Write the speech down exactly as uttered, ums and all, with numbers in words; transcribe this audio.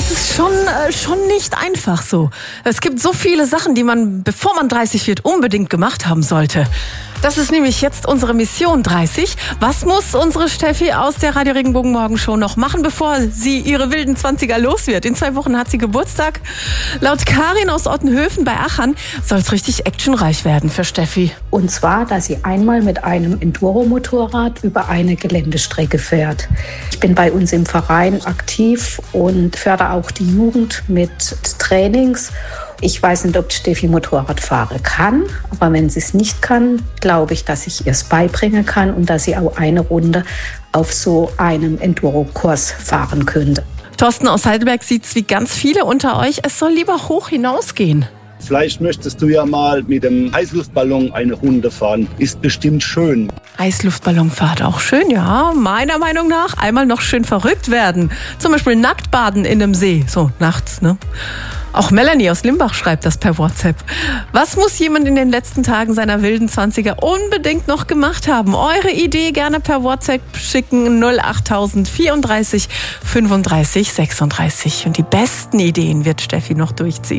das ist schon, äh, schon nicht einfach so. Es gibt so viele Sachen, die man, bevor man dreißig wird, unbedingt gemacht haben sollte. Das ist nämlich jetzt unsere Mission dreißig. Was muss unsere Steffi aus der Radio Regenbogen Morgenshow noch machen, bevor sie ihre wilden Zwanziger los wird? In zwei Wochen hat sie Geburtstag. Laut Karin aus Ottenhöfen bei Achern soll es richtig actionreich werden für Steffi. Und zwar, dass sie einmal mit einem Enduro-Motorrad über eine Geländestrecke fährt. Ich bin bei uns im Verein aktiv und fördere auch die Jugend mit Trainings. Ich weiß nicht, ob Steffi Motorrad fahren kann, aber wenn sie es nicht kann, glaube ich, dass ich ihr es beibringen kann und dass sie auch eine Runde auf so einem Enduro-Kurs fahren könnte. Thorsten aus Heidelberg sieht es wie ganz viele unter euch. Es soll lieber hoch hinausgehen. Vielleicht möchtest du ja mal mit dem Heißluftballon eine Runde fahren. Ist bestimmt schön. Heißluftballonfahrt auch schön, ja. Meiner Meinung nach einmal noch schön verrückt werden. Zum Beispiel nackt baden in einem See. So, nachts, ne? Auch Melanie aus Limbach schreibt das per WhatsApp. Was muss jemand in den letzten Tagen seiner wilden Zwanziger unbedingt noch gemacht haben? Eure Idee gerne per WhatsApp schicken null achttausend vierunddreißig fünfunddreißig sechsunddreißig. Und die besten Ideen wird Steffi noch durchziehen.